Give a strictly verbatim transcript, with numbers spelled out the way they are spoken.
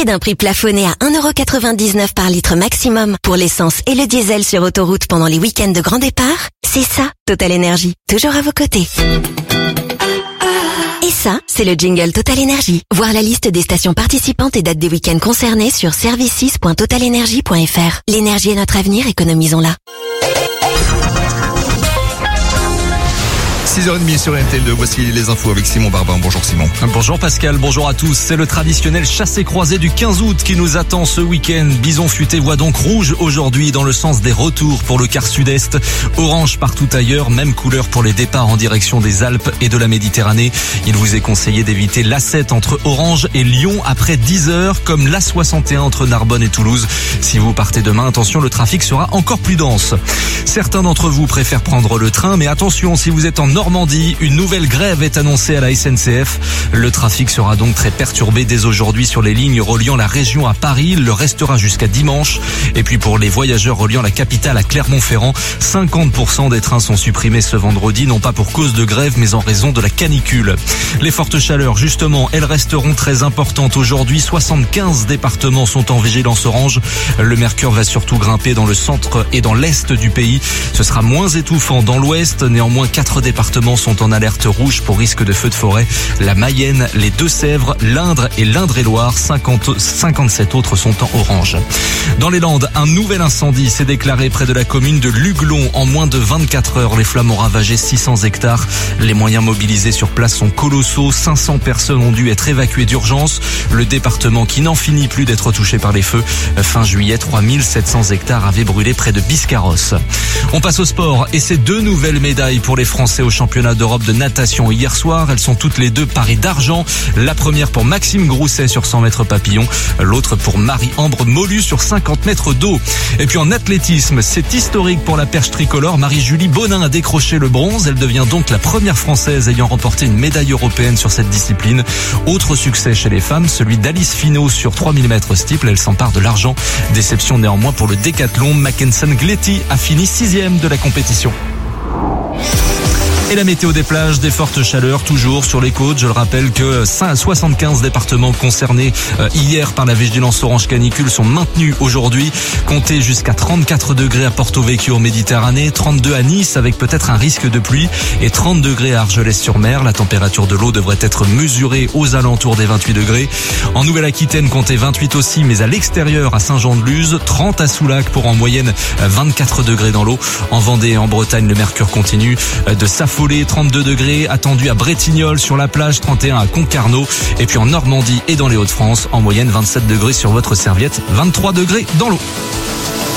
Profitez d'un prix plafonné à un euro quatre-vingt-dix-neuf par litre maximum pour l'essence et le diesel sur autoroute pendant les week-ends de grand départ. C'est ça, Total Energy. Toujours à vos côtés. Et ça, c'est le jingle Total Energy. Voir la liste des stations participantes et dates des week-ends concernés sur services point total energy point f r. L'énergie est notre avenir, économisons-la. six heures trente sur R T L deux, voici les infos avec Simon Barbin. Bonjour Simon. Bonjour Pascal, bonjour à tous. C'est le traditionnel chassé-croisé du quinze août qui nous attend ce week-end. Bison futé voit donc rouge aujourd'hui dans le sens des retours pour le quart sud-est. Orange partout ailleurs, même couleur pour les départs en direction des Alpes et de la Méditerranée. Il vous est conseillé d'éviter l'A sept entre Orange et Lyon après dix heures, comme l'A soixante et un entre Narbonne et Toulouse. Si vous partez demain, attention, le trafic sera encore plus dense. Certains d'entre vous préfèrent prendre le train, mais attention, si vous êtes en Normandie, une nouvelle grève est annoncée à la S N C F. Le trafic sera donc très perturbé dès aujourd'hui sur les lignes reliant la région à Paris. Il le restera jusqu'à dimanche. Et puis pour les voyageurs reliant la capitale à Clermont-Ferrand, cinquante pour cent des trains sont supprimés ce vendredi, non pas pour cause de grève, mais en raison de la canicule. Les fortes chaleurs, justement, elles resteront très importantes aujourd'hui. soixante-quinze départements sont en vigilance orange. Le mercure va surtout grimper dans le centre et dans l'est du pays. Ce sera moins étouffant dans l'ouest. Néanmoins, quatre départements sont en alerte rouge pour risque de feux de forêt. La Mayenne, les Deux-Sèvres, l'Indre et l'Indre-et-Loire. cinquante, cinquante-sept autres sont en orange. Dans les Landes, un nouvel incendie s'est déclaré près de la commune de Luglon. En moins de vingt-quatre heures, les flammes ont ravagé six cents hectares. Les moyens mobilisés sur place sont colossaux. cinq cents personnes ont dû être évacuées d'urgence. Le département qui n'en finit plus d'être touché par les feux. Fin juillet, trois mille sept cents hectares avaient brûlé près de Biscarrosse. On passe au sport et c'est deux nouvelles médailles pour les Français au championnat d'Europe de natation hier soir. Elles sont toutes les deux parées d'argent. La première pour Maxime Grousset sur cent mètres papillon. L'autre pour Marie-Ambre Molu sur cinquante mètres d'eau. Et puis en athlétisme, c'est historique pour la perche tricolore. Marie-Julie Bonin a décroché le bronze. Elle devient donc la première Française ayant remporté une médaille européenne sur cette discipline. Autre succès chez les femmes, celui d'Alice Finot sur trois mille mètres steeple. Elle s'empare de l'argent. Déception néanmoins pour le décathlon. Mackensen Gletty a fini sixième de la compétition. Et la météo des plages, des fortes chaleurs toujours sur les côtes. Je le rappelle que soixante-quinze départements concernés hier par la vigilance orange canicule sont maintenus aujourd'hui. Comptez jusqu'à trente-quatre degrés à Porto Vecchio en Méditerranée, trente-deux à Nice avec peut-être un risque de pluie et trente degrés à Argelès-sur-Mer. La température de l'eau devrait être mesurée aux alentours des vingt-huit degrés. En Nouvelle-Aquitaine, comptez vingt-huit aussi, mais à l'extérieur à Saint-Jean-de-Luz, trente à Soulac pour en moyenne vingt-quatre degrés dans l'eau. En Vendée et en Bretagne, le mercure continue de s'affoler. trente-deux degrés attendus à Bretignolles sur la plage, trente et un à Concarneau. Et puis en Normandie et dans les Hauts-de-France, en moyenne vingt-sept degrés sur votre serviette, vingt-trois degrés dans l'eau.